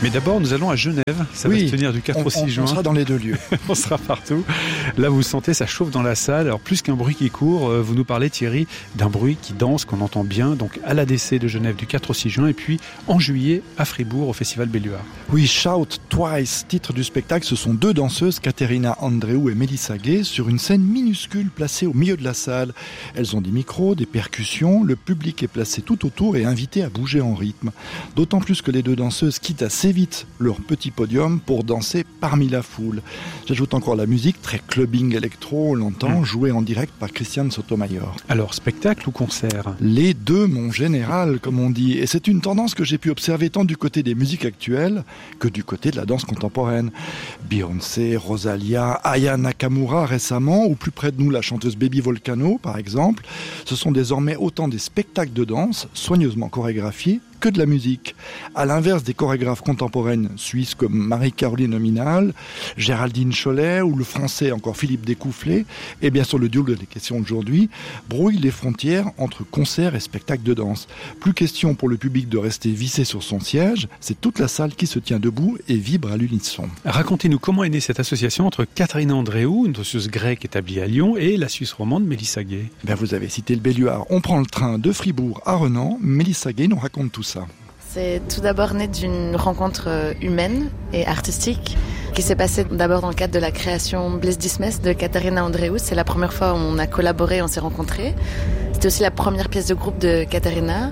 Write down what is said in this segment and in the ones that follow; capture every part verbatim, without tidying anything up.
Mais d'abord, nous allons à Genève. Ça oui, va se tenir du quatre on, au six juin. On sera dans les deux lieux. On sera partout. Là, vous sentez, ça chauffe dans la salle. Alors, plus qu'un bruit qui court, vous nous parlez, Thierry, d'un bruit qui danse, qu'on entend bien. Donc, à l'A D C de Genève du quatre au six juin. Et puis, en juillet, à Fribourg, au Festival Belluard. Oui, Shout Twice, titre du spectacle. Ce sont deux danseuses, Katerina Andreou et Melissa Gay, sur une scène minuscule placée au milieu de la salle. Elles ont des micros, des percussions. Le public est placé tout autour et invité à bouger en rythme. D'autant plus que les deux danseuses quittent assez vite leur petit podium pour danser parmi la foule. J'ajoute encore la musique, très clubbing électro, on l'entend, mmh. jouée en direct par Christian Sotomayor. Alors, spectacle ou concert ? Les deux, mon général, comme on dit. Et c'est une tendance que j'ai pu observer tant du côté des musiques actuelles que du côté de la danse contemporaine. Beyoncé, Rosalia, Aya Nakamura récemment, ou plus près de nous la chanteuse Baby Volcano par exemple. Ce sont désormais autant des spectacles de danse, soigneusement chorégraphiés, que de la musique. À l'inverse des chorégraphes contemporaines suisses comme Marie-Caroline Nominal, Géraldine Chollet ou le français encore Philippe Découfflé, et bien sûr le duo des questions d'aujourd'hui, brouille les frontières entre concert et spectacle de danse. Plus question pour le public de rester vissé sur son siège, c'est toute la salle qui se tient debout et vibre à l'unisson. Racontez-nous comment est née cette association entre Katerina Andreou, une danseuse grecque établie à Lyon, et la Suisse romande Melissa Gay. Ben vous avez cité le Belluard. On prend le train de Fribourg à Renan. Melissa Gay nous raconte tout ça. C'est tout d'abord né d'une rencontre humaine et artistique qui s'est passée d'abord dans le cadre de la création Bliss Dismess de Katerina Andreou. C'est la première fois où on a collaboré, on s'est rencontrés. C'était aussi la première pièce de groupe de Katerina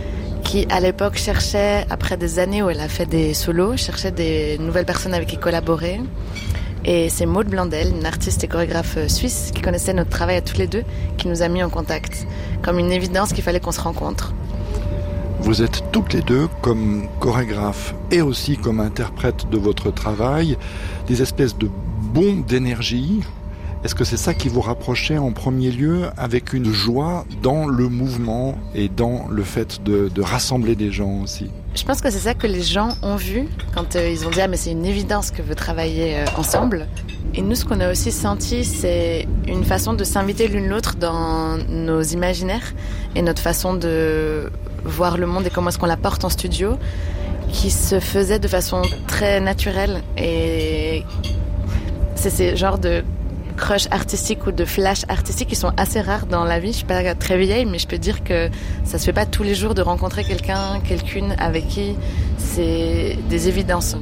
qui à l'époque cherchait, après des années où elle a fait des solos, cherchait des nouvelles personnes avec qui collaborer. Et c'est Maud Blandel, une artiste et chorégraphe suisse qui connaissait notre travail à tous les deux, qui nous a mis en contact. Comme une évidence qu'il fallait qu'on se rencontre. Vous êtes toutes les deux, comme chorégraphe et aussi comme interprète de votre travail, des espèces de bombes d'énergie. Est-ce que c'est ça qui vous rapprochait en premier lieu avec une joie dans le mouvement et dans le fait de, de rassembler des gens aussi ? Je pense que c'est ça que les gens ont vu quand euh, ils ont dit « Ah mais c'est une évidence que vous travaillez euh, ensemble ». Et nous, ce qu'on a aussi senti, c'est une façon de s'inviter l'une l'autre dans nos imaginaires et notre façon de voir le monde et comment est-ce qu'on la porte en studio, qui se faisait de façon très naturelle. Et c'est ces genres de crush artistique ou de flash artistique qui sont assez rares dans la vie. Je suis pas très vieille, mais je peux dire que ça se fait pas tous les jours de rencontrer quelqu'un, quelqu'une avec qui c'est des évidences.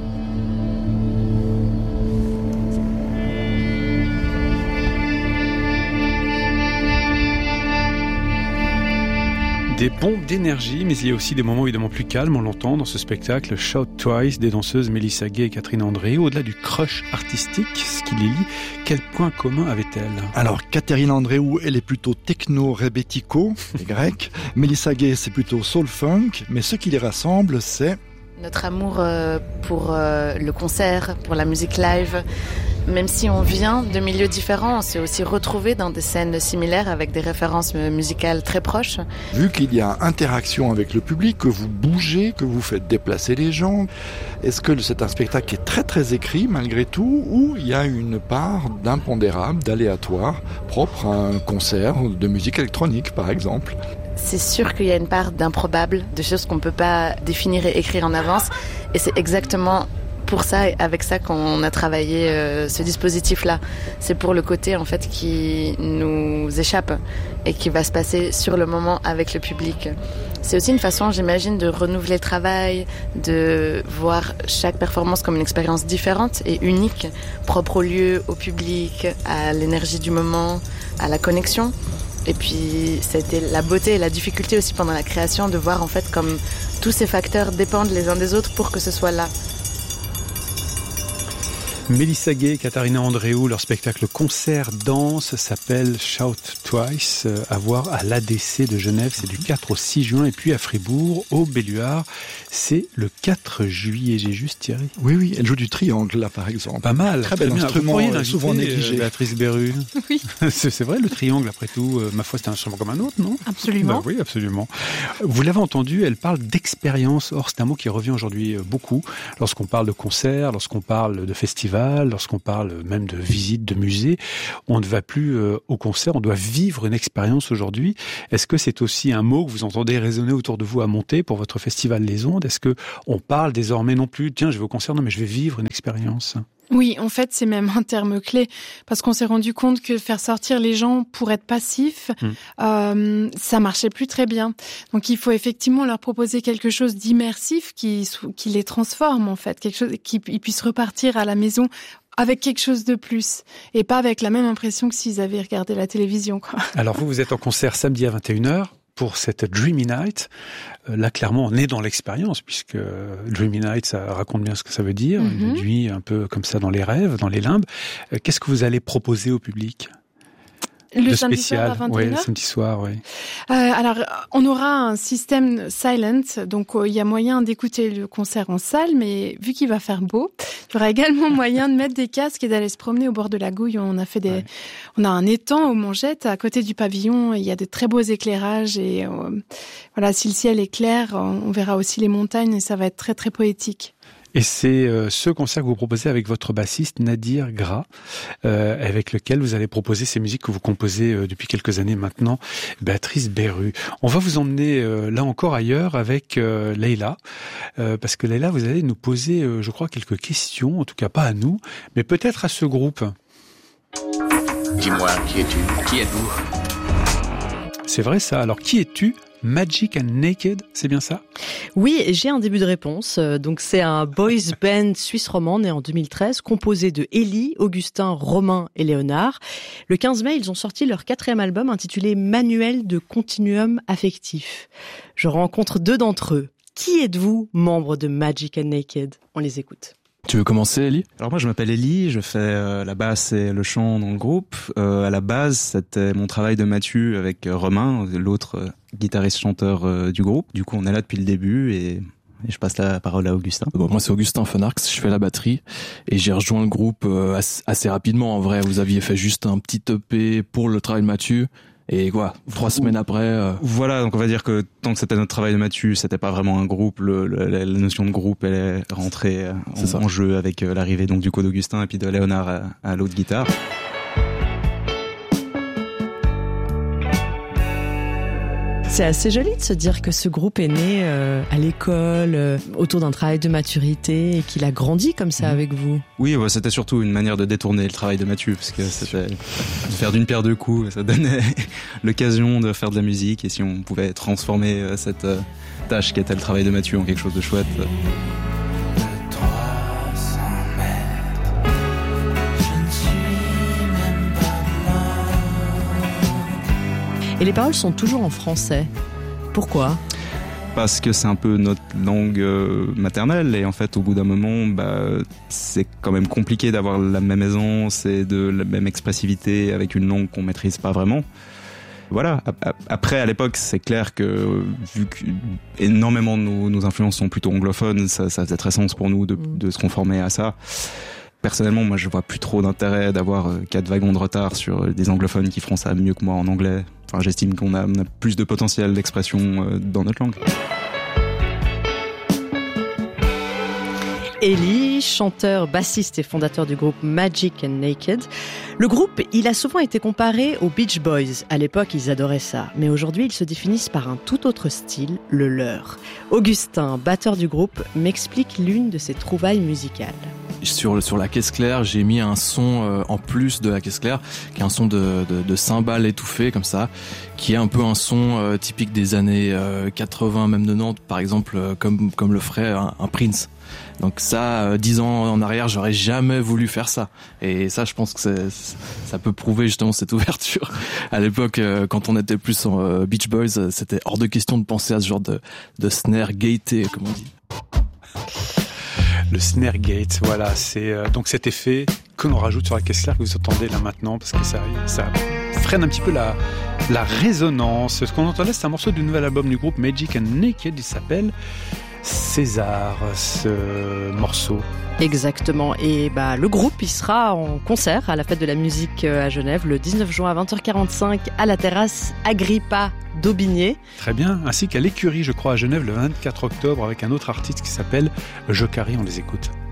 Des bombes d'énergie, mais il y a aussi des moments évidemment plus calmes, on l'entend dans ce spectacle Shout Twice des danseuses Melissa Gay et Katerina Andreou. Au-delà du crush artistique, ce qui les lie, quel point commun avaient-elles ? Alors, Katerina Andreou, elle est plutôt techno-rebetiko, les grecs. Melissa Gay, c'est plutôt soul-funk, mais ce qui les rassemble, c'est... notre amour euh, pour euh, le concert, pour la musique live. Même si on vient de milieux différents, on s'est aussi retrouvés dans des scènes similaires avec des références musicales très proches. Vu qu'il y a interaction avec le public, que vous bougez, que vous faites déplacer les gens, est-ce que c'est un spectacle qui est très très écrit malgré tout, ou il y a une part d'impondérable, d'aléatoire, propre à un concert de musique électronique par exemple ? C'est sûr qu'il y a une part d'improbable, de choses qu'on ne peut pas définir et écrire en avance, et c'est exactement pour ça et avec ça qu'on a travaillé euh, ce dispositif-là. C'est pour le côté en fait qui nous échappe et qui va se passer sur le moment avec le public. C'est aussi une façon, j'imagine, de renouveler le travail, de voir chaque performance comme une expérience différente et unique, propre au lieu, au public, à l'énergie du moment, à la connexion. Et puis, c'était la beauté et la difficulté aussi pendant la création de voir en fait comme tous ces facteurs dépendent les uns des autres pour que ce soit là. Melissa Gay et Katerina Andreou, leur spectacle concert danse s'appelle Shout Twice, à voir à l'A D C de Genève, c'est du quatre au six juin, et puis à Fribourg, au Belluard, c'est le quatre juillet. J'ai juste, Thierry ? Oui, oui, elle joue du triangle là par exemple. Pas mal, très bel instrument, euh, souvent négligé. Béatrice Berru. Oui. c'est, c'est vrai, le triangle après tout, euh, ma foi c'est un instrument comme un autre, non ? Absolument. Bah, oui, absolument. Vous l'avez entendu, elle parle d'expérience, or c'est un mot qui revient aujourd'hui beaucoup lorsqu'on parle de concert, lorsqu'on parle de festival. festival, lorsqu'on parle même de visites de musées, on ne va plus euh, au concert, on doit vivre une expérience aujourd'hui. Est-ce que c'est aussi un mot que vous entendez résonner autour de vous à monter pour votre festival Les Ondes? Est-ce que on parle désormais non plus, tiens, je vais au concert, non mais je vais vivre une expérience? Oui, en fait, c'est même un terme clé parce qu'on s'est rendu compte que faire sortir les gens pour être passifs, mmh. euh, ça marchait plus très bien. Donc, il faut effectivement leur proposer quelque chose d'immersif qui, qui les transforme, en fait, quelque chose qui ils puissent repartir à la maison avec quelque chose de plus et pas avec la même impression que s'ils avaient regardé la télévision, quoi. Alors, vous, vous êtes en concert samedi à vingt et une heures. Pour cette Dreamy Night, là clairement on est dans l'expérience puisque Dreamy Night ça raconte bien ce que ça veut dire, mm-hmm. une nuit un peu comme ça dans les rêves, dans les limbes. Qu'est-ce que vous allez proposer au public ? Le de samedi spécial, soir à vingt et une heures ouais, samedi soir, oui. Euh, alors, on aura un système silent, donc il euh, y a moyen d'écouter le concert en salle, mais vu qu'il va faire beau, il y aura également moyen de mettre des casques et d'aller se promener au bord de la Gouille. On a fait des, ouais. on a un étang aux Mangettes à côté du pavillon. Il y a de très beaux éclairages et euh, voilà, si le ciel est clair, on verra aussi les montagnes et ça va être très très poétique. Et c'est euh, ce concert que vous proposez avec votre bassiste Nadir Gras, euh, avec lequel vous allez proposer ces musiques que vous composez euh, depuis quelques années maintenant, Béatrice Berru. On va vous emmener euh, là encore ailleurs avec euh, Leïla, euh, parce que Leïla, vous allez nous poser, euh, je crois, quelques questions, en tout cas pas à nous, mais peut-être à ce groupe. Dis-moi, qui es-tu ? Qui êtes-vous ? C'est vrai ça, alors qui es-tu ? Magic and Naked, c'est bien ça ? Oui, j'ai un début de réponse. Donc c'est un boys band suisse romand né en deux mille treize, composé de Élie, Augustin, Romain et Léonard. Le quinze mai, ils ont sorti leur quatrième album intitulé Manuel de continuum affectif. Je rencontre deux d'entre eux. Qui êtes-vous, membre de Magic and Naked ? On les écoute. Tu veux commencer, Élie ? Alors moi, je m'appelle Élie, je fais euh, la basse et le chant dans le groupe. Euh, à la base, c'était mon travail de Mathieu avec euh, Romain, l'autre euh, guitariste-chanteur euh, du groupe. Du coup, on est là depuis le début et, et je passe la parole à Augustin. Bon, moi, c'est Augustin Fenarx, je fais la batterie et j'ai rejoint le groupe euh, assez, assez rapidement. En vrai, vous aviez fait juste un petit E P pour le travail de Mathieu. Et quoi, trois semaines après... Euh... Voilà, donc on va dire que tant que c'était notre travail de Mathieu, c'était pas vraiment un groupe. Le, le, la notion de groupe, elle est rentrée en, en jeu avec l'arrivée donc du coup d'Augustin et puis de Léonard à, à l'autre guitare. C'est assez joli de se dire que ce groupe est né euh, à l'école, euh, autour d'un travail de maturité et qu'il a grandi comme ça mmh. avec vous. Oui, bah, c'était surtout une manière de détourner le travail de Mathieu, parce que c'était de faire d'une pierre deux coups, ça donnait l'occasion de faire de la musique, et si on pouvait transformer euh, cette euh, tâche qui était le travail de Mathieu en quelque chose de chouette... Euh... Et les paroles sont toujours en français. Pourquoi ? Parce que c'est un peu notre langue euh, maternelle et en fait au bout d'un moment bah, c'est quand même compliqué d'avoir la même aisance et de la même expressivité avec une langue qu'on maîtrise pas vraiment. Voilà. Après à l'époque c'est clair que vu qu'énormément de nos, nos influences sont plutôt anglophones, ça, ça faisait très sens pour nous de, de se conformer à ça. Personnellement, moi, je vois plus trop d'intérêt d'avoir euh, quatre wagons de retard sur euh, des anglophones qui feront ça mieux que moi en anglais. Enfin, j'estime qu'on a, on a plus de potentiel d'expression euh, dans notre langue. Élie, chanteur, bassiste et fondateur du groupe Magic and Naked. Le groupe, il a souvent été comparé aux Beach Boys. À l'époque, ils adoraient ça. Mais aujourd'hui, ils se définissent par un tout autre style, le leur. Augustin, batteur du groupe, m'explique l'une de ses trouvailles musicales. Sur, sur la caisse claire, j'ai mis un son euh, en plus de la caisse claire, qui est un son de, de, de cymbales étouffées, comme ça, qui est un peu un son euh, typique des années euh, quatre-vingts, même quatre-vingt-dix, par exemple, euh, comme, comme le ferait un, un Prince. Donc ça, euh, dix ans en arrière, j'aurais jamais voulu faire ça. Et ça, je pense que c'est, ça peut prouver justement cette ouverture. À l'époque, euh, quand on était plus en euh, Beach Boys, c'était hors de question de penser à ce genre de, de snare gaieté, comme on dit. Le snare gate, voilà, c'est euh, donc cet effet que l'on rajoute sur la caisse claire que vous entendez là maintenant, parce que ça, ça freine un petit peu la, la résonance. Ce qu'on entendait, c'est un morceau du nouvel album du groupe Magic and Naked, il s'appelle César, ce morceau. Exactement, et bah, le groupe il sera en concert à la Fête de la Musique à Genève le dix-neuf juin à vingt heures quarante-cinq à la terrasse Agrippa d'Aubigné. Très bien, ainsi qu'à l'Écurie, je crois, à Genève le vingt-quatre octobre avec un autre artiste qui s'appelle Jokari, on les écoute.